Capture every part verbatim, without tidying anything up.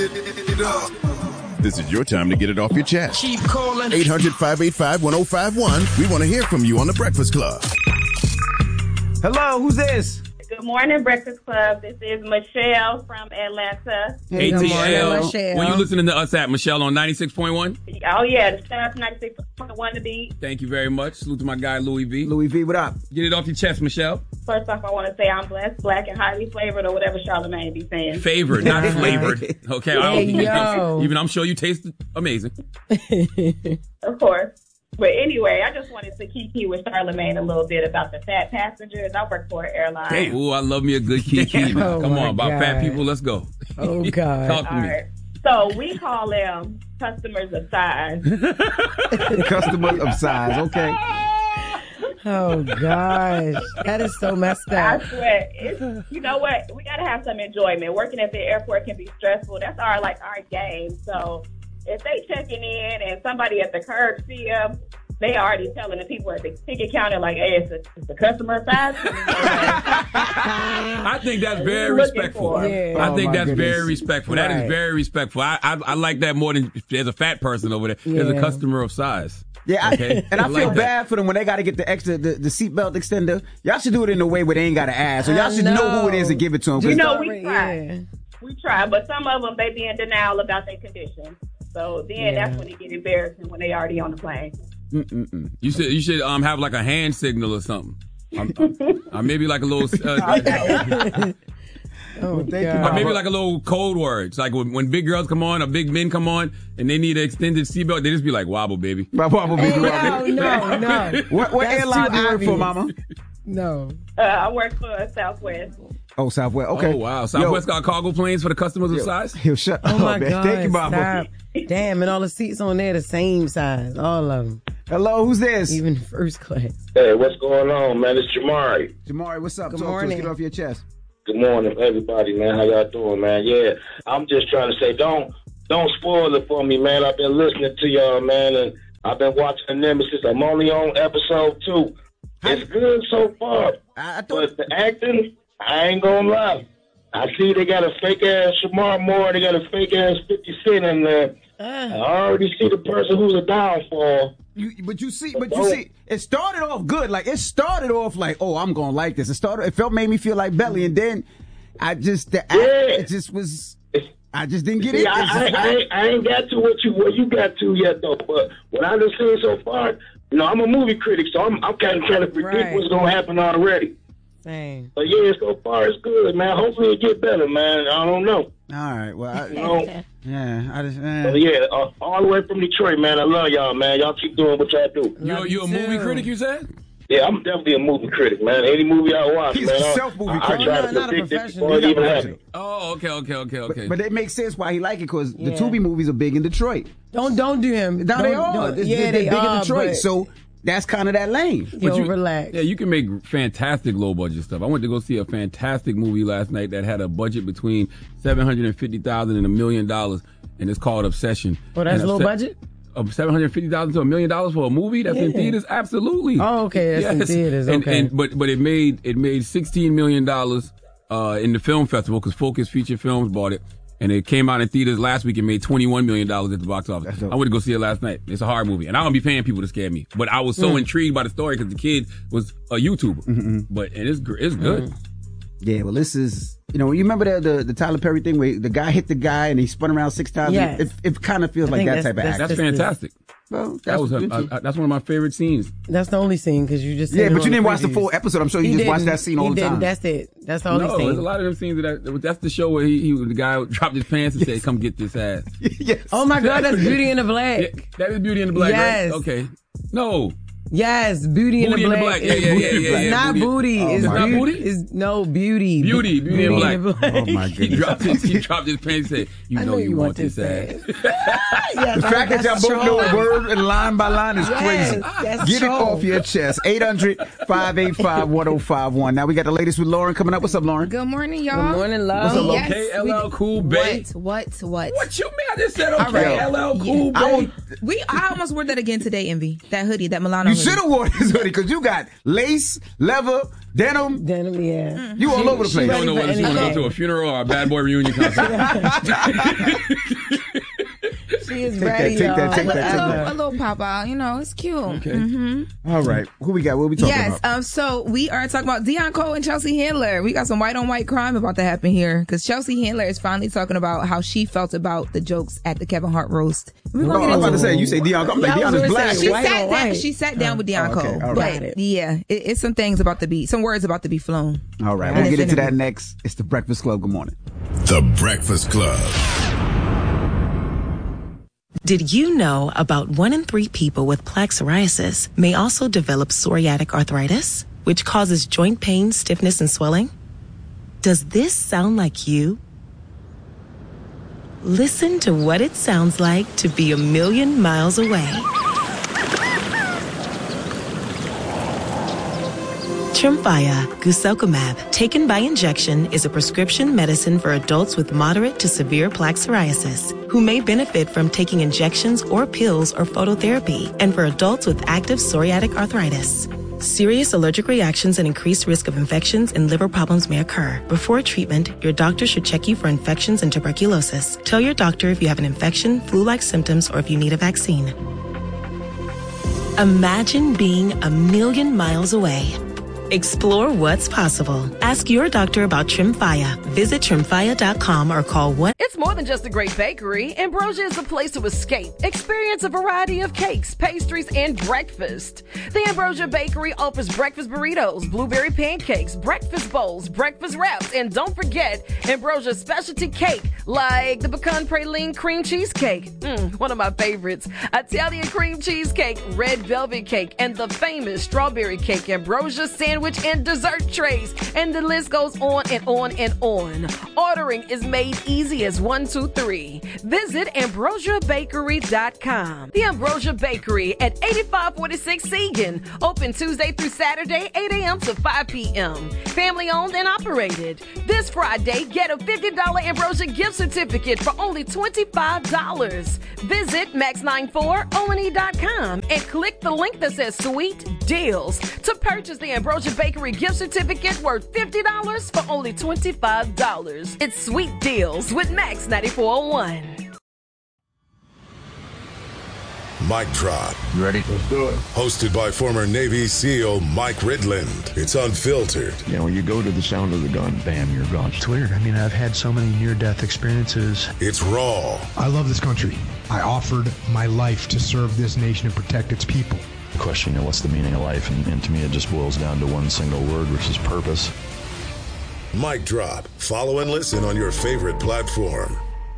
This is your time to get it off your chest. Keep calling. eight hundred, five eight five, one oh five one. We want to hear from you on The Breakfast Club. Hello, who's this? Good morning, Breakfast Club. This is Michelle from Atlanta. Hey, Good T morning, L. Michelle. Were you listening to us at Michelle on ninety-six point one? Oh, yeah. The Shout ninety-six point one to be. Thank you very much. Salute to my guy, Louis V. Louis V, what up? Get it off your chest, Michelle. First off, I want to say I'm blessed, black, and highly flavored, or whatever Charlamagne be saying. Favored, not flavored. Okay, I Hey, yo. even I'm sure you taste amazing. Of course. But anyway, I just wanted to kiki with Charlamagne a little bit about the fat passengers. I work for an airline. Damn. Ooh, I love me a good kiki. Oh, Come my on, about God. fat people, let's go. Oh, God. Talk to All me. right. So we call them customers of size. Customers of size, okay. Oh, gosh. That is so messed I up. swear, it's, you know what? We got to have some enjoyment. Working at the airport can be stressful. That's our, like, our game. So if they checking in and somebody at the curb see them, they already telling the people at the ticket counter, like, hey, it's a, it's a customer size. I think that's very Looking respectful. for. Yeah. I Oh, think my that's goodness. very respectful. That is Right. very respectful. I, I I like that more than if there's a fat person over there. There's a Yeah. customer of size. Yeah, I, Okay. and I, I feel like that. bad for them when they got to get the extra, the, the seatbelt extender. Y'all should do it in a way where they ain't got to ask. So y'all I should know. who it is know. and give it to them. You know, we Already- try. yeah. We try, but some of them, they be in denial about their condition. So then Yeah. that's when it get embarrassing when they already on the plane. Mm-mm-mm. You should you should um have like a hand signal or something. Um, um, or maybe like a little, uh, Oh, thank you, or God. maybe like a little code words. Like when, when big girls come on or big men come on and they need an extended seatbelt, they just be like wobble, baby. Blah, blah, blah, Hey, blah, no, no, no. What, what That's airline too do you work for, obvious. Mama? No. Uh, I work for Southwest. Oh, Southwest. Okay. Oh wow, Southwest got cargo planes for the customers of size. He'll shut Oh, up, my man. God. Thank you, Mama. Stop. Damn, and all the seats on there the same size. All of them. Hello, who's this? Even first class. Hey, what's going on, man? It's Jamari. Jamari, what's up? Good Talk to us. morning. Get it off your chest. Good morning, everybody, man. How y'all doing, man? Yeah, I'm just trying to say, don't don't spoil it for me, man. I've been listening to y'all, man, and I've been watching the Nemesis. I'm only on episode two. It's good so far, I, I thought. but the acting, I ain't gonna lie. I see they got a fake ass Shamar Moore, they got a fake ass fifty Cent in there. I already see the person who's a downfall. You, but you see, but you see, it started off good. Like it started off like, oh, I'm gonna like this. It started. It felt made me feel like Belly, and then I just the act, Yeah. it just was. I just didn't get See, it. I, I, I, ain't- I ain't got to what you what you got to yet though. But what I've been seeing so far, you know, I'm a movie critic, so I'm I'm kind of trying to predict Right. what's gonna happen already. Same. But yeah, so far it's good, man. Hopefully it get better, man. I don't know. All right. Well, I, You know. yeah, I just. But Eh. yeah, uh, all the way from Detroit, man. I love y'all, man. Y'all keep doing what y'all do. You Love you a you movie too. critic? You said? Yeah, I'm definitely a movie critic, man. Any movie I watch, He's man. a I- self-movie I, I critic. try No, to not a predict it professional. before it He's even not happens. Oh, okay, okay, okay, okay. But it makes sense why he like it because the Yeah. Tubi movies are big in Detroit. Don't don't do him. Now don't, they are. don't- It's- yeah, they're they big are. in Detroit, but, so that's kind of that lane. yo, you- relax. Yeah, you can make fantastic low budget stuff. I went to go see a fantastic movie last night that had a budget between seven hundred and fifty thousand and a million dollars, and it's called Obsession. Oh, that's And low Obse- budget? Of seven hundred fifty thousand to a million dollars for a movie that's in Yeah. theaters, absolutely. Oh, okay, that's in theaters, And, okay. and but but it made it made sixteen million dollars uh, in the film festival because Focus Feature Films bought it, and it came out in theaters last week and made twenty one million dollars at the box office. dope. I went to go see it last night. It's a horror movie, and I don't be paying people to scare me, but I was so Mm. intrigued by the story because the kid was a YouTuber. Mm-hmm. But and it's gr- it's good. Mm. Yeah, well, this is, you know, you remember the, the the Tyler Perry thing where the guy hit the guy and he spun around six times? Yes. It, it kind of feels I like think that that's- type of that's- act. That's That's- fantastic. Well, that's, That was a, what- I- I- that's one of my favorite scenes. That's the only scene because you just said yeah, it but on you didn't watch the previews. full episode. I'm sure you He just watched didn't. that scene all he the didn't. time. That's it. That's the only No, scene. there's a lot of them scenes that that's the show where he, he the guy dropped his pants and said, "Come get this ass." Yes. Oh my God, that's Beauty in the Black. Yeah, that is Beauty in the Black, Yes. right? Okay. No. Yes, Beauty, Booty in the Black. Yeah, yeah, yeah, yeah, yeah. It's not Booty- booty. Oh, it's my- beauty. Not booty? It's no beauty. Beauty, Beauty in Black. Oh my He goodness. dropped his, he dropped his pants and said, "You I know, you want this ass." Yes, The fact that y'all that's both know strong. word and line by line is Yes, crazy. that's Get strong. it off your chest. eight hundred, five eight five, one oh five one. Now we got the latest with Lauren coming up. What's up, Lauren? Good morning, y'all. Good morning, love. What's up, Lo? Yes, Okay, L L we- Cool Bay. What? What? What? What you mean? I just said okay, right. L L Cool I Bay. won't- We I almost wore that again today, Envy. That hoodie, that Milano You hoodie. should have worn this hoodie because you got lace, leather, denim. Denim, yeah. You all over the place. I don't know whether she want to go to a funeral or a bad boy reunion concert. She is Take ready, that, take that, y'all. take A, that, take little, that. a little pop out, you know, it's cute. Okay. Mm-hmm. All right. Who we got? What we talking Yes, about? um, so we are talking about Deion Cole and Chelsea Handler. We got some white on white crime about to happen here because Chelsea Handler is finally talking about how she felt about the jokes at the Kevin Hart roast. We're Oh, gonna I get was into about to say, you say Deion Cole. I'm like, Yeah, I was Deion is gonna black. say, She White sat on down. white. She sat down with Deion Oh, okay, Cole, all but right. yeah, it, it's some things about to be, some words about to be flown. All right. in We'll this get into interview. that next. It's the Breakfast Club. Good morning. The Breakfast Club. Did you know about one in three people with plaque psoriasis may also develop psoriatic arthritis, which causes joint pain, stiffness, and swelling? Does this sound like you? Listen to what it sounds like to be a million miles away. Tremfya guselkumab, taken by injection, is a prescription medicine for adults with moderate to severe plaque psoriasis who may benefit from taking injections or pills or phototherapy, and for adults with active psoriatic arthritis. Serious allergic reactions and increased risk of infections and liver problems may occur. Before treatment, your doctor should check you for infections and tuberculosis. Tell your doctor if you have an infection, flu-like symptoms, or if you need a vaccine. Imagine being a million miles away. Explore what's possible. Ask your doctor about Tremfya. Visit tremfya dot com or call one. It's more than just a great bakery. Ambrosia is a place to escape. Experience a variety of cakes, pastries, and breakfast. The Ambrosia Bakery offers breakfast burritos, blueberry pancakes, breakfast bowls, breakfast wraps, and don't forget Ambrosia's specialty cake like the pecan praline cream cheesecake. Mm, one of my favorites. Italian cream cheesecake, red velvet cake, and the famous strawberry cake, Ambrosia sandwich and dessert trays, and the list goes on and on and on. Ordering is made easy as one, two, three. Visit ambrosia bakery dot com. The Ambrosia Bakery at eighty-five forty-six Segan. Open Tuesday through Saturday, eight a.m. to five p.m. Family owned and operated. This Friday, get a fifty dollars Ambrosia gift certificate for only twenty-five dollars. Visit max ninety-four o n e dot com and click the link that says Sweet Deals to purchase the Ambrosia Bakery gift certificate worth fifty dollars for only twenty-five dollars. It's Sweet Deals with Max ninety-four oh one. Mic Drop. You ready? Let's do it. Hosted by former Navy SEAL Mike Ridland. It's unfiltered. You know, when you go to the sound of the gun, bam, you're gone. It's weird. I mean, I've had so many near-death experiences. It's raw. I love this country. I offered my life to serve this nation and protect its people. The question, you know, what's the meaning of life? And, and to me, it just boils down to one single word, which is purpose. Mic Drop. Follow and listen on your favorite platform.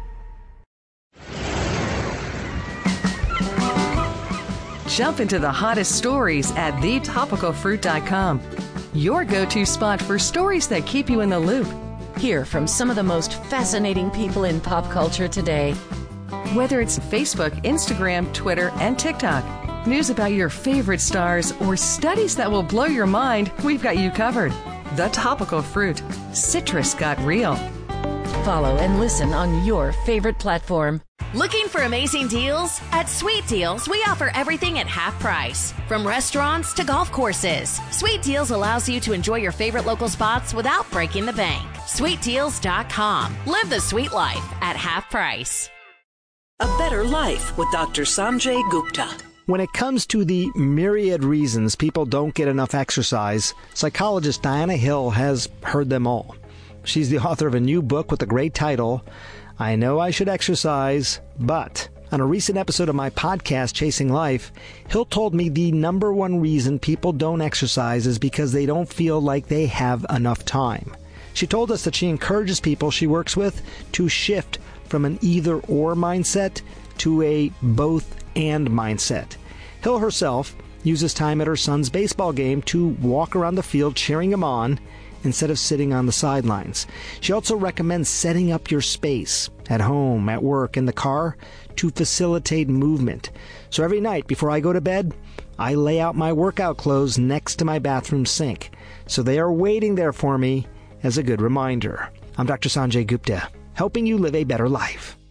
Jump into the hottest stories at the topical fruit dot com. Your go-to spot for stories that keep you in the loop. Hear from some of the most fascinating people in pop culture today. Whether it's Facebook, Instagram, Twitter, and TikTok, news about your favorite stars, or studies that will blow your mind, we've got you covered. The Topical Fruit. Citrus got real. Follow and listen on your favorite platform. Looking for amazing deals? At Sweet Deals, we offer everything at half price. From restaurants to golf courses, Sweet Deals allows you to enjoy your favorite local spots without breaking the bank. sweet deals dot com. Live the sweet life at half price. A Better Life with Doctor Sanjay Gupta. When it comes to the myriad reasons people don't get enough exercise, psychologist Diana Hill has heard them all. She's the author of a new book with a great title, I Know I Should Exercise, But. On a recent episode of my podcast, Chasing Life, Hill told me the number one reason people don't exercise is because they don't feel like they have enough time. She told us that she encourages people she works with to shift from an either-or mindset to a both-and mindset. Hill herself uses time at her son's baseball game to walk around the field cheering him on instead of sitting on the sidelines. She also recommends setting up your space at home, at work, in the car to facilitate movement. So every night before I go to bed, I lay out my workout clothes next to my bathroom sink. So they are waiting there for me as a good reminder. I'm Doctor Sanjay Gupta, helping you live a better life.